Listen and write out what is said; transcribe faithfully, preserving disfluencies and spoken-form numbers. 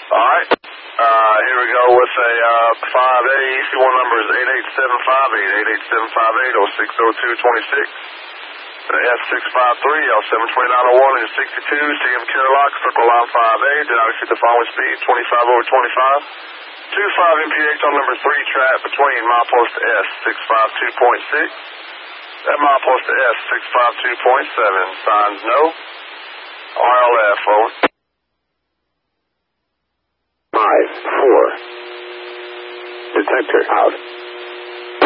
Alright. Uh, here we go with a, uh, five A. E C one number is eight eight seven five eight, eight eight seven five eight, oh six oh two twenty-six. S six five three, L seven twenty-nine oh one, engine sixty-two, C M Carlock, circle line five A, did not exceed the following speed, twenty-five over twenty-five. two five M P H on number three track between milepost S six five two point six. At milepost S six five two point seven, signs no. R L F, over. Five, four. Detector out.